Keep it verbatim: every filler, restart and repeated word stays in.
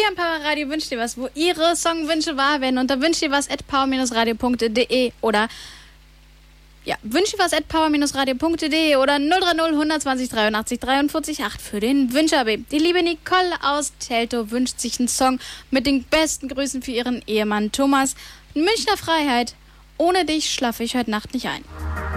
beim Powerradio Wünsch dir was, wo ihre Songwünsche wahr werden. Unter wünsch dir was at power radio punkt de oder ja, wünsch dir was at power radio punkt de oder null drei null eins zwei null dreiundachtzig dreiundvierzig acht für den Wünscher B. Die liebe Nicole aus Teltow wünscht sich einen Song mit den besten Grüßen für ihren Ehemann Thomas. Münchner Freiheit. Ohne dich schlafe ich heute Nacht nicht ein.